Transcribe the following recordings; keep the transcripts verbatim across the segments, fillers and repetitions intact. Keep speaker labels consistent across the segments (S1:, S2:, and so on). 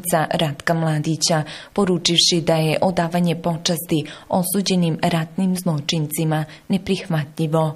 S1: oca Ratka Mladića, poručivši da je odavanje počasti osuđenim ratnim zločincima neprihvatljivo.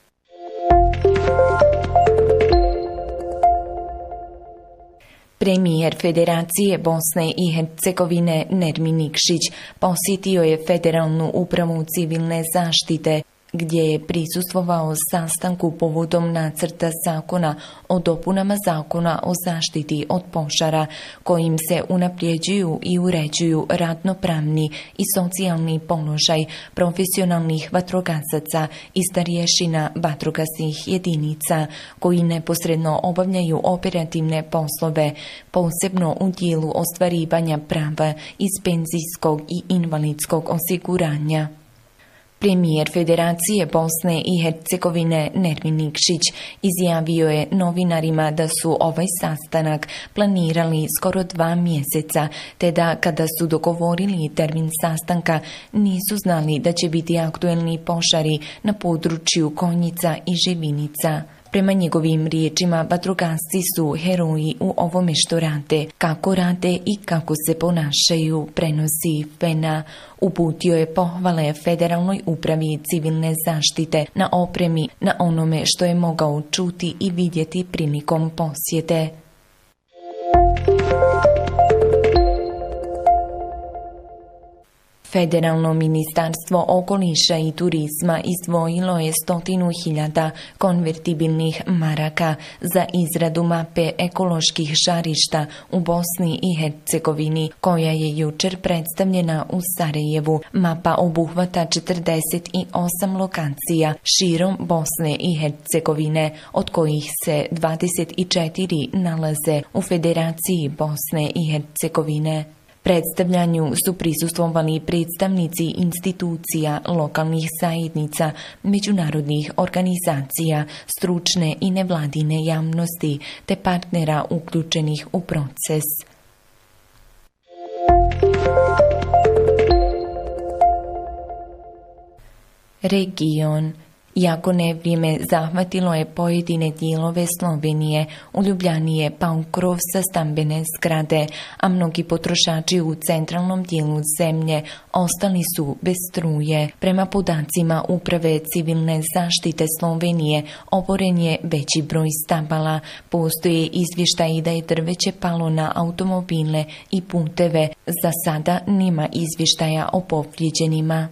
S1: Premijer Federacije Bosne i Hercegovine Nermin Nikšić posjetio je Federalnu upravu civilne zaštite, gdje je prisustvovao sastanku povodom nacrta zakona o dopunama zakona o zaštiti od požara, kojim se unaprijeđuju i uređuju radnopravni i socijalni položaj profesionalnih vatrogasaca i starješina vatrogasnih jedinica, koji neposredno obavljaju operativne poslove, posebno u dijelu ostvarivanja prava iz penzijskog i invalidskog osiguranja. Premijer Federacije Bosne i Hercegovine Nermin Nikšić izjavio je novinarima da su ovaj sastanak planirali skoro dva mjeseca, te da kada su dogovorili termin sastanka nisu znali da će biti aktuelni požari na području Konjica i Živinica. Prema njegovim riječima, vatrogasci su heroji u ovome što rade, kako rade i kako se ponašaju, prenosi F E N A. Uputio je pohvale Federalnoj upravi civilne zaštite na opremi, na onome što je mogao čuti i vidjeti prilikom posjete. Federalno ministarstvo okoliša i turizma izdvojilo je stotinu hiljada konvertibilnih maraka za izradu mape ekoloških žarišta u Bosni i Hercegovini, koja je jučer predstavljena u Sarajevu. Mapa obuhvata četrdeset osam lokacija širom Bosne i Hercegovine, od kojih se dvadeset četiri nalaze u Federaciji Bosne i Hercegovine. Predstavljanju su prisustvovali predstavnici institucija, lokalnih zajednica, međunarodnih organizacija, stručne i nevladine javnosti te partnera uključenih u proces. Region. Jako nevrijeme zahvatilo je pojedine dijelove Slovenije, u Ljubljani je pao krov sa stambene zgrade, a mnogi potrošači u centralnom dijelu zemlje ostali su bez struje. Prema podacima Uprave civilne zaštite Slovenije, oboren je veći broj stabala. Postoje izvještaji da je drveće palo na automobile i puteve. Za sada nema izvještaja o povrijeđenima.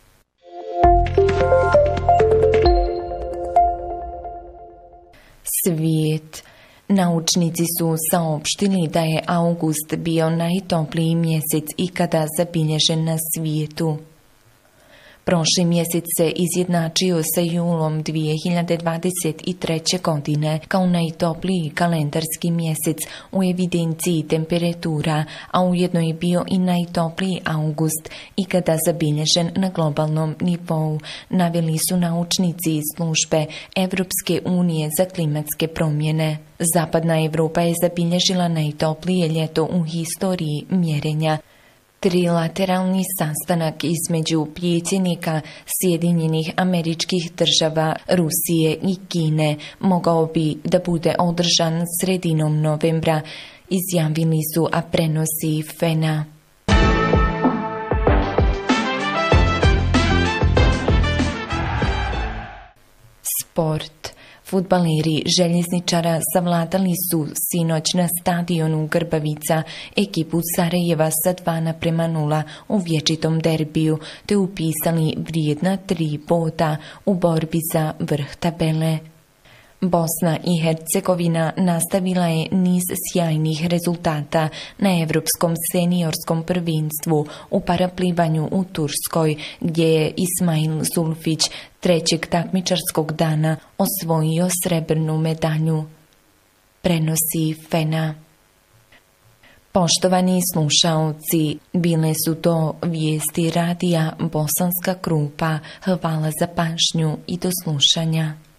S1: Svijet. Naučnici su saopštili da je august bio najtopliji mjesec ikada zabilježen na svijetu. Prošli mjesec se izjednačio sa julom dvije hiljade dvadeset treće. godine kao najtopliji kalendarski mjesec u evidenciji temperatura, a ujedno je bio i najtopliji august ikada zabilježen na globalnom nivou, naveli su naučnici iz službe Evropske unije za klimatske promjene. Zapadna Europa je zabilježila najtoplije ljeto u historiji mjerenja. Trilateralni sastanak između predsjednika Sjedinjenih Američkih Država, Rusije i Kine mogao bi da bude održan sredinom novembra, izjavili su, a prenosi F E N A. Sport. Fudbaleri željezničara savladali su sinoć na stadionu Grbavica ekipu Sarajeva sa dva naprema nula u vječitom derbiju, te upisali vrijedna tri boda u borbi za vrh tabele. Bosna i Hercegovina nastavila je niz sjajnih rezultata na Evropskom seniorskom prvenstvu u paraplivanju u Turskoj, gdje je Ismail Zulfić trećeg takmičarskog dana osvojio srebrnu medalju. Prenosi F E N A. Poštovani slušaoci, bile su to vijesti radija Bosanska Krupa. Hvala za pažnju i do slušanja.